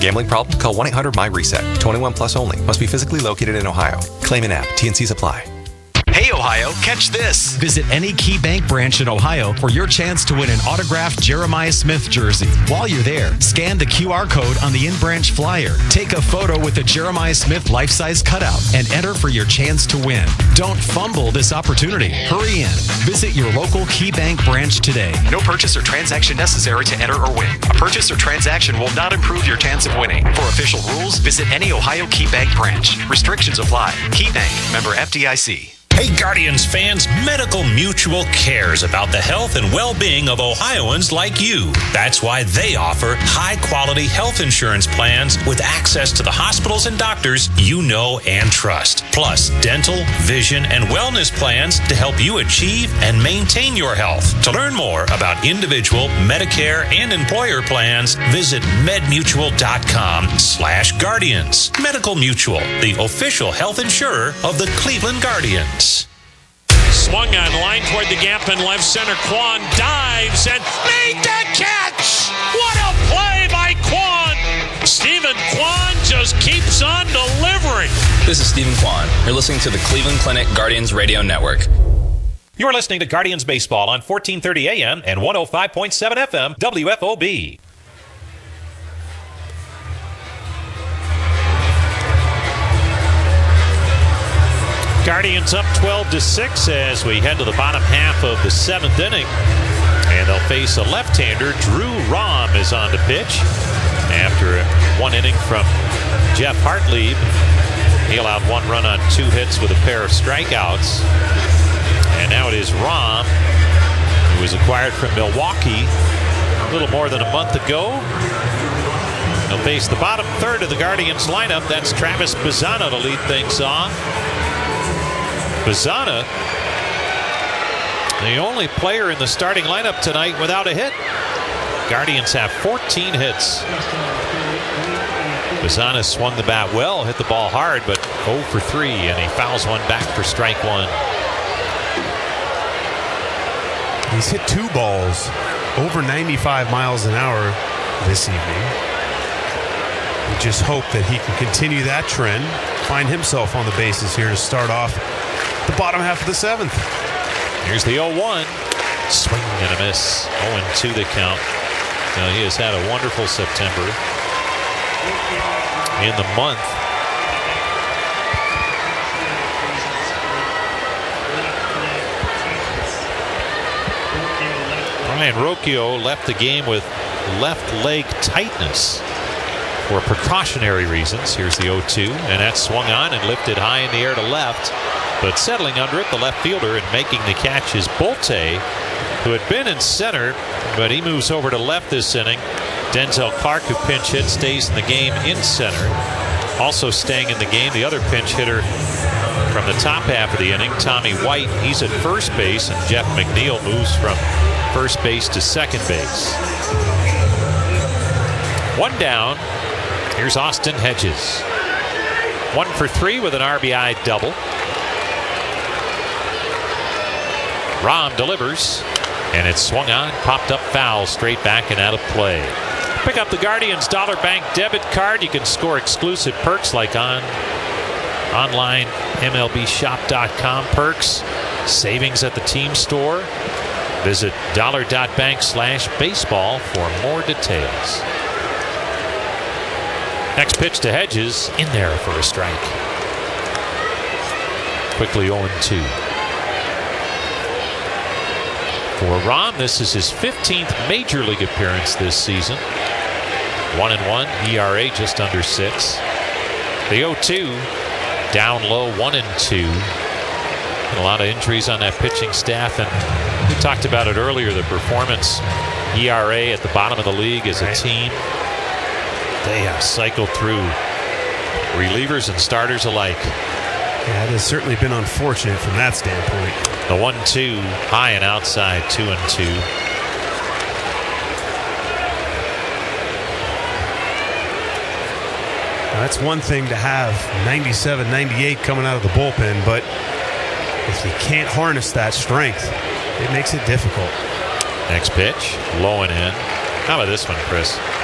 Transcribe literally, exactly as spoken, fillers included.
Gambling problem? Call one eight hundred my reset. twenty-one plus only. Must be physically located in Ohio. Claim and app. T N Cs apply. Hey, Ohio, catch this. Visit any KeyBank branch in Ohio for your chance to win an autographed Jeremiah Smith jersey. While you're there, scan the Q R code on the in-branch flyer. Take a photo with a Jeremiah Smith life-size cutout and enter for your chance to win. Don't fumble this opportunity. Hurry in. Visit your local KeyBank branch today. No purchase or transaction necessary to enter or win. A purchase or transaction will not improve your chance of winning. For official rules, visit any Ohio KeyBank branch. Restrictions apply. KeyBank, member F D I C. Hey, Guardians fans, Medical Mutual cares about the health and well-being of Ohioans like you. That's why they offer high-quality health insurance plans with access to the hospitals and doctors you know and trust. Plus, dental, vision, and wellness plans to help you achieve and maintain your health. To learn more about individual, Medicare, and employer plans, visit medmutual.com slash guardians. Medical Mutual, the official health insurer of the Cleveland Guardians. Swung on line toward the gap in left center. Kwon dives and made the catch. What a play by Kwon. Stephen Kwon just keeps on delivering. This is Stephen Kwon. You're listening to the Cleveland Clinic Guardians Radio Network. You're listening to Guardians Baseball on fourteen thirty A M and one oh five point seven F M W F O B. Guardians up twelve to six as we head to the bottom half of the seventh inning. And they'll face a left-hander. Drew Rahm is on the pitch after one inning from Jeff Hartlieb. He allowed one run on two hits with a pair of strikeouts. And now it is Rahm, who was acquired from Milwaukee a little more than a month ago. He'll face the bottom third of the Guardians lineup. That's Travis Bazzana to lead things off. Bazzana, the only player in the starting lineup tonight without a hit. Guardians have fourteen hits. Bazzana swung the bat well, hit the ball hard, but oh for three, and he fouls one back for strike one. He's hit two balls over ninety-five miles an hour this evening. We just hope that he can continue that trend, find himself on the bases here to start off the bottom half of the seventh. Here's the oh one. Swing and a miss. oh and two the count. Now, he has had a wonderful September. In the month. Ryan Rocchio left the game with left leg tightness for precautionary reasons. Here's the oh two, and that's swung on and lifted high in the air to left. But settling under it, the left fielder, and making the catch is Bolte, who had been in center, but he moves over to left this inning. Denzel Clark, who pinch hit, stays in the game in center. Also staying in the game, the other pinch hitter from the top half of the inning, Tommy White. He's at first base, and Jeff McNeil moves from first base to second base. One down. Here's Austin Hedges. One for three with an R B I double. Rahm delivers, and it's swung on, popped up foul, straight back and out of play. Pick up the Guardians Dollar Bank debit card. You can score exclusive perks like on online M L B shop dot com perks, savings at the team store. Visit dollar.bank slash baseball for more details. Next pitch to Hedges, in there for a strike. Quickly oh and two. For Rahm, this is his fifteenth major league appearance this season. One and one, E R A just under six. The oh two, down low, one and two. And a lot of injuries on that pitching staff, and we talked about it earlier, the performance E R A at the bottom of the league as a team. They have cycled through relievers and starters alike. Yeah, it has certainly been unfortunate from that standpoint. The one two, high and outside, two and two. Now, that's one thing to have ninety-seven, ninety-eight coming out of the bullpen, but if you can't harness that strength, it makes it difficult. Next pitch, low and in. How about this one, Chris?